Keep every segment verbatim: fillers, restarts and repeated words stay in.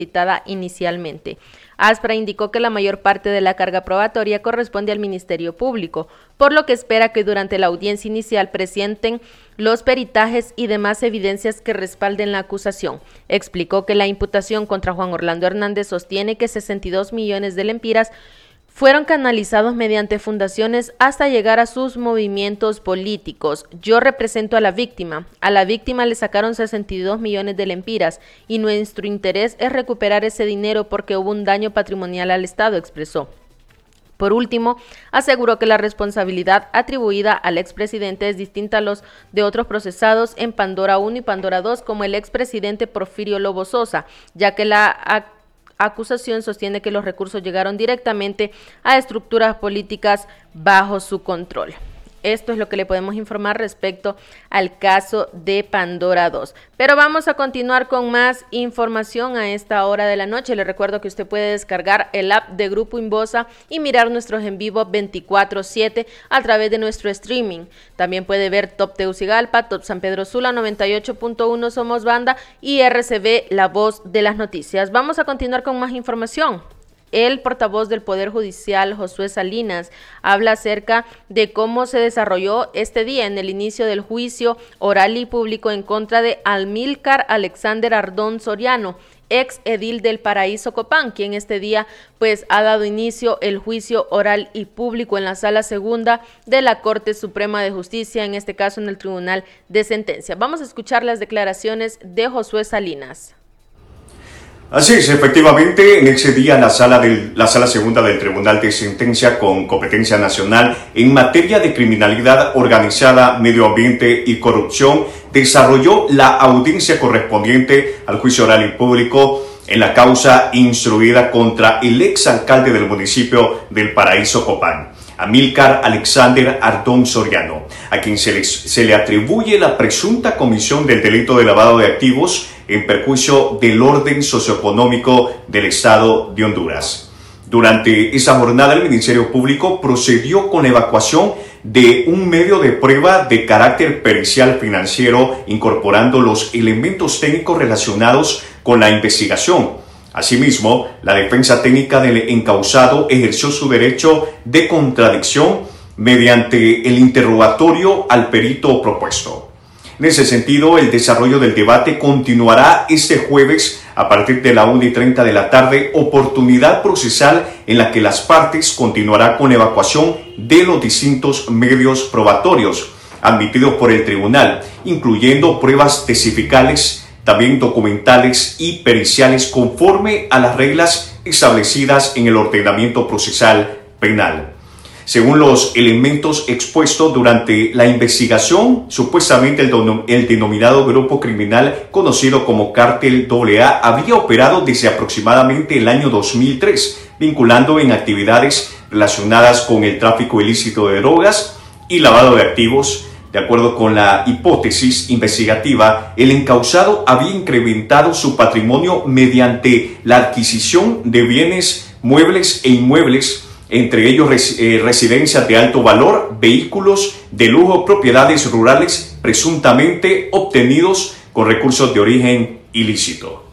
citada inicialmente. Aspra indicó que la mayor parte de la carga probatoria corresponde al Ministerio Público, por lo que espera que durante la audiencia inicial presenten los peritajes y demás evidencias que respalden la acusación. Explicó que la imputación contra Juan Orlando Hernández sostiene que sesenta y dos millones de lempiras fueron canalizados mediante fundaciones hasta llegar a sus movimientos políticos. Yo represento a la víctima. A la víctima le sacaron sesenta y dos millones de lempiras y nuestro interés es recuperar ese dinero porque hubo un daño patrimonial al Estado, expresó. Por último, aseguró que la responsabilidad atribuida al expresidente es distinta a los de otros procesados en Pandora uno y Pandora dos, como el expresidente Porfirio Lobo Sosa, ya que la acusación sostiene que los recursos llegaron directamente a estructuras políticas bajo su control. Esto es lo que le podemos informar respecto al caso de Pandora dos. Pero vamos a continuar con más información a esta hora de la noche. Le recuerdo que usted puede descargar el app de Grupo Inbosa y mirar nuestros en vivo veinticuatro siete a través de nuestro streaming. También puede ver Top Tegucigalpa, Top San Pedro Sula, noventa y ocho punto uno Somos Banda y R C B, La Voz de las Noticias. Vamos a continuar con más información. El portavoz del Poder Judicial, Josué Salinas, habla acerca de cómo se desarrolló este día en el inicio del juicio oral y público en contra de Amílcar Alexander Ardón Soriano, ex edil del Paraíso Copán, quien este día pues ha dado inicio el juicio oral y público en la Sala Segunda de la Corte Suprema de Justicia, en este caso en el Tribunal de Sentencia. Vamos a escuchar las declaraciones de Josué Salinas. Así es, efectivamente, en ese día la sala, del, la sala segunda del Tribunal de Sentencia con competencia nacional en materia de criminalidad organizada, medio ambiente y corrupción desarrolló la audiencia correspondiente al juicio oral y público en la causa instruida contra el exalcalde del municipio del Paraíso Copán, Amílcar Alexander Ardón Soriano, a quien se le, se le atribuye la presunta comisión del delito de lavado de activos en perjuicio del orden socioeconómico del Estado de Honduras. Durante esa jornada, el Ministerio Público procedió con la evacuación de un medio de prueba de carácter pericial financiero, incorporando los elementos técnicos relacionados con la investigación. Asimismo, la defensa técnica del encausado ejerció su derecho de contradicción mediante el interrogatorio al perito propuesto. En ese sentido, el desarrollo del debate continuará este jueves a partir de la una y treinta de la tarde, oportunidad procesal en la que las partes continuarán con evacuación de los distintos medios probatorios admitidos por el tribunal, incluyendo pruebas testificales, también documentales y periciales conforme a las reglas establecidas en el ordenamiento procesal penal. Según los elementos expuestos durante la investigación, supuestamente el, el denominado grupo criminal conocido como Cártel doble A había operado desde aproximadamente el año dos mil tres, vinculando en actividades relacionadas con el tráfico ilícito de drogas y lavado de activos. De acuerdo con la hipótesis investigativa, el encausado había incrementado su patrimonio mediante la adquisición de bienes muebles e inmuebles, entre ellos res, eh, residencias de alto valor, vehículos de lujo, propiedades rurales presuntamente obtenidos con recursos de origen ilícito.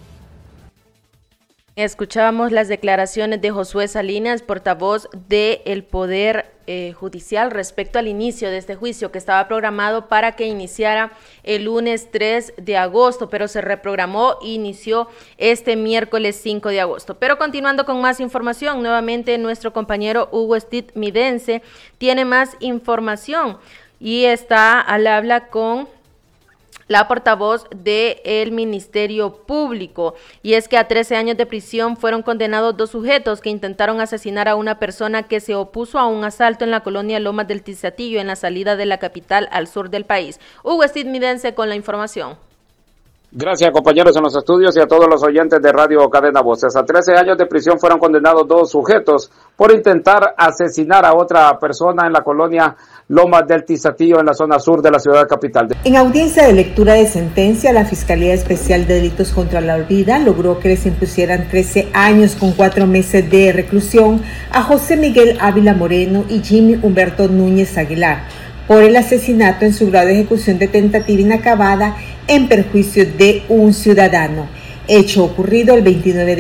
Escuchábamos las declaraciones de Josué Salinas, portavoz del Poder eh, Judicial, respecto al inicio de este juicio que estaba programado para que iniciara el lunes tres de agosto, pero se reprogramó e inició este miércoles cinco de agosto. Pero continuando con más información, nuevamente nuestro compañero Hugo Stith Midense tiene más información y está al habla con la portavoz del Ministerio Público, y es que a trece años de prisión fueron condenados dos sujetos que intentaron asesinar a una persona que se opuso a un asalto en la colonia Lomas del Tizatillo, en la salida de la capital al sur del país. Hugo Stith Midense con la información. Gracias, compañeros en los estudios y a todos los oyentes de Radio Cadena Voces. A trece años de prisión fueron condenados dos sujetos por intentar asesinar a otra persona en la colonia Lomas del Tizatillo, en la zona sur de la ciudad capital. En audiencia de lectura de sentencia, la Fiscalía Especial de Delitos contra la Vida logró que les impusieran trece años con cuatro meses de reclusión a José Miguel Ávila Moreno y Jimmy Humberto Núñez Aguilar por el asesinato en su grado de ejecución de tentativa inacabada en perjuicio de un ciudadano, hecho ocurrido el veintinueve de